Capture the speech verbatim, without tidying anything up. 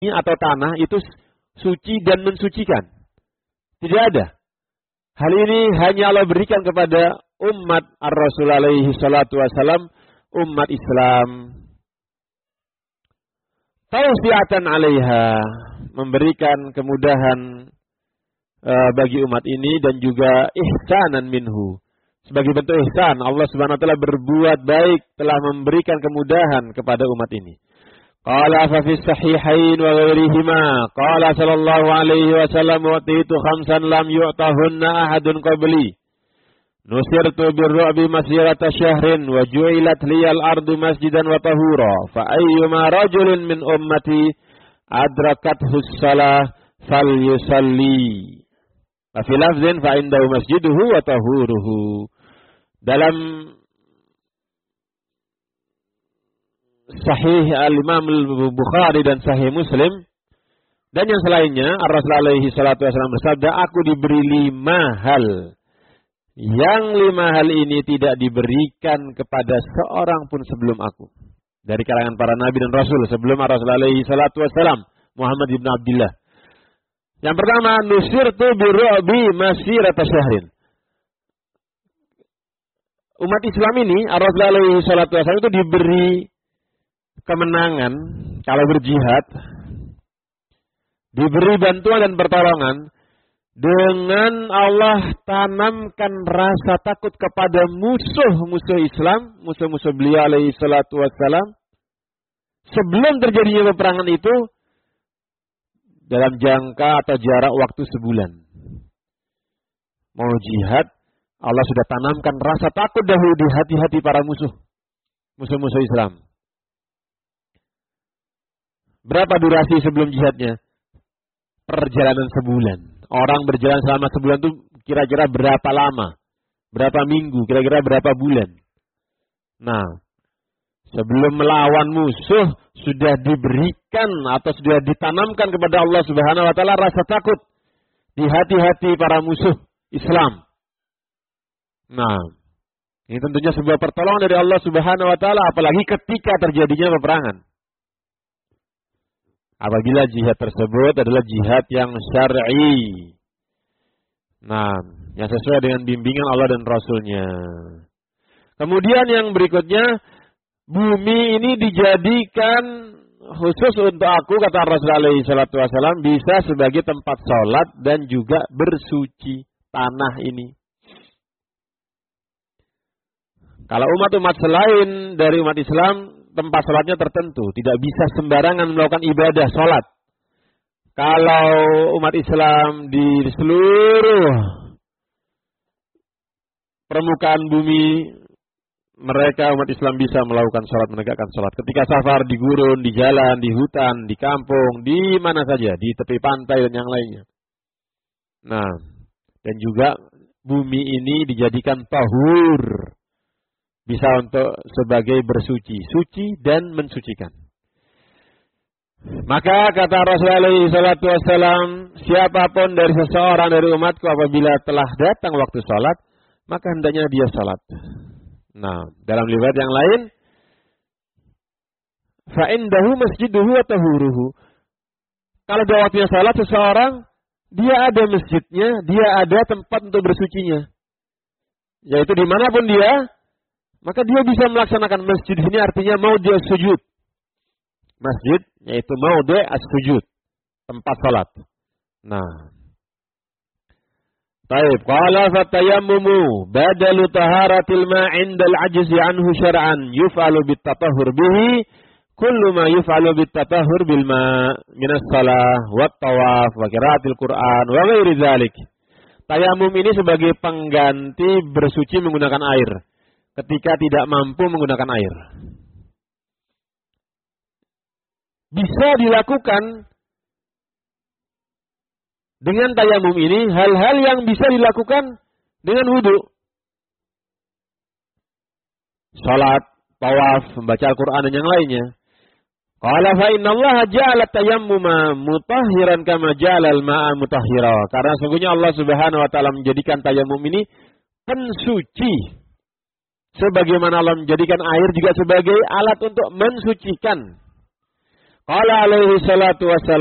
atau tanah itu suci dan mensucikan. Tidak ada. Hal ini hanya Allah berikan kepada umat ar-Rasul alaihi salatu wassalam, umat Islam. Tausiatan alaiha, memberikan kemudahan uh, bagi umat ini dan juga ihsanan minhu. Sebagai bentuk ihsan, Allah Subhanahu wa taala berbuat baik, telah memberikan kemudahan kepada umat ini. Qala fa fi sahihain wa ghairihima qala sallallahu alaihi wasallam wa titu khamsan lam yu'tahunna ahadun qabli nusirtu birru'bi masirata syahrin wa ju'ilat liyal ardu masjidan wa tahura fa ayyuma rajulin min ummati adrakathu shalah falyusalli wa fi lafzin fa indahu masjiduhu wa tahuruhu. Dalam Sahih Al-Imam Al-Bukhari dan Sahih Muslim dan yang selainnya, Ar-Rasul alaihi salatu wasallam bersabda, aku diberi lima hal. Yang lima hal ini tidak diberikan kepada seorang pun sebelum aku. Dari kalangan para nabi dan rasul sebelum Ar-Rasul alaihi salatu wasallam, Muhammad ibn Abdullah. Yang pertama, nusirtu biru'bi masirata syahrin. Umat Islam ini, Ar-Rasul alaihi salatu wasallam itu diberi kemenangan kalau berjihad, diberi bantuan dan pertolongan dengan Allah tanamkan rasa takut kepada musuh-musuh Islam, musuh-musuh beliau alaihi salatu wassalam. Sebelum terjadinya peperangan itu dalam jangka atau jarak waktu sebulan. Mau jihad, Allah sudah tanamkan rasa takut dahulu di hati-hati para musuh, musuh-musuh Islam. Berapa durasi sebelum jihadnya? Perjalanan sebulan. Orang berjalan selama sebulan itu kira-kira berapa lama? Berapa minggu? Kira-kira berapa bulan? Nah, sebelum melawan musuh sudah diberikan atau sudah ditanamkan kepada Allah Subhanahu wa taala rasa takut di hati-hati para musuh Islam. Nah, ini tentunya sebuah pertolongan dari Allah Subhanahu wa taala apalagi ketika terjadinya peperangan. Apabila jihad tersebut adalah jihad yang syar'i. Nah, yang sesuai dengan bimbingan Allah dan Rasulnya. Kemudian yang berikutnya, bumi ini dijadikan khusus untuk aku, kata Rasulullah alaihi salatu wasallam, bisa sebagai tempat sholat dan juga bersuci tanah ini. Kalau umat-umat selain dari umat Islam, tempat sholatnya tertentu. Tidak bisa sembarangan melakukan ibadah sholat. Kalau umat Islam di seluruh permukaan bumi, mereka umat Islam bisa melakukan sholat, menegakkan sholat. Ketika safar, di gurun, di jalan, di hutan, di kampung, di mana saja, di tepi pantai dan yang lainnya. Nah, dan juga bumi ini dijadikan tahur. Bisa untuk sebagai bersuci, suci dan mensucikan. Maka kata Rasulullah alaihi salatu wassalam, siapapun dari seseorang dari umatku apabila telah datang waktu salat, maka hendaknya dia salat. Nah, dalam riwayat yang lain, fa indahu masjiduhu wa tahuruhu. Kalau ada waktunya salat seseorang, dia ada masjidnya, dia ada tempat untuk bersucinya. Yaitu dimanapun dia, maka dia bisa melaksanakan masjid ini, artinya maudhi' as-sujud. Masjid yaitu maudhi' as-sujud, tempat salat. Nah. Baik, qala fatayammumu badalu taharatil ma 'inda al-'ajzi 'anhu syar'an yuf'alu bit-tatahhur bihi kullu ma yuf'alu bit-tatahhur bil ma' min as-salah wat tawaf wa qiraatil Qur'an wa ghairi dzalik. Tayamum ini sebagai pengganti bersuci menggunakan air ketika tidak mampu menggunakan air. Bisa dilakukan dengan tayamum ini hal-hal yang bisa dilakukan dengan wudu. Salat, tawaf, membaca Al-Quran dan yang lainnya. Qala fa innallaha ja'ala tayammuma mutahhiran kama ja'ala al-ma'a mutahhira. Karena sesungguhnya Allah Subhanahu wa taala menjadikan tayamum ini pensuci. Sebagaimana Allah menjadikan air juga sebagai alat untuk mensucikan. Qala alaihi salatu wassalam